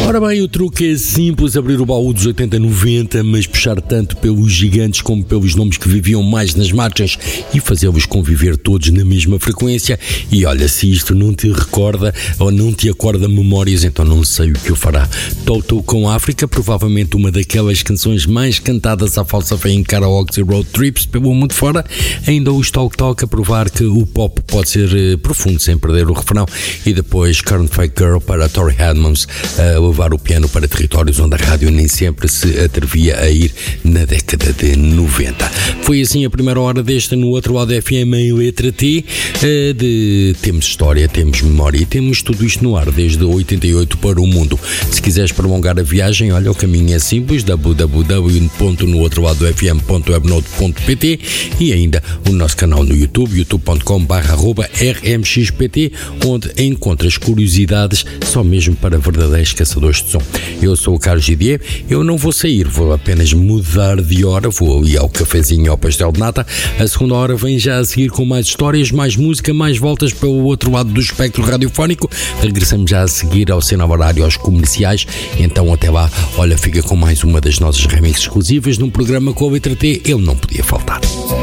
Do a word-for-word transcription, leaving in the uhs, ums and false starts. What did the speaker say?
Ora bem, o truque é simples, abrir o baú dos oitenta noventa, mas puxar tanto pelos gigantes como pelos nomes que viviam mais nas marchas e fazê-los conviver todos na mesma frequência. E olha, se isto não te recorda ou não te acorda memórias, então não sei o que o fará. Toto com África, provavelmente uma daquelas canções mais cantadas à falsa fé em karaokes e road trips pelo mundo fora. Ainda os Talk Talk a provar que o pop pode ser uh, profundo sem perder o refrão. E depois Current Fake Girl para Tori Hadmons, a uh, levar o piano para territórios onde a rádio nem sempre se atrevia a ir na década de noventa. Foi assim a primeira hora desta no outro lado F M em letra T, uh, de temos história, temos memória e temos tudo isto no ar desde oitenta e oito para o mundo. Se quiseres prolongar a viagem, olha, o caminho é simples, w w w ponto no outro lado f m ponto webnode ponto p t e ainda o nosso canal no YouTube, youtube ponto com barra arroba r m x p t, onde encontras curiosidades só mesmo para verdadeiros caçadores de som. Eu sou o Carlos Gidier, eu não vou sair, vou apenas mudar de hora, vou ali ao cafezinho e ao pastel de nata. A segunda hora vem já a seguir com mais histórias, mais música, mais voltas pelo outro lado do espectro radiofónico. Regressamos já a seguir ao cenário horário aos comerciais, então até lá, olha, fica com mais uma das nossas remixes exclusivas num programa com a letra T, ele não podia faltar.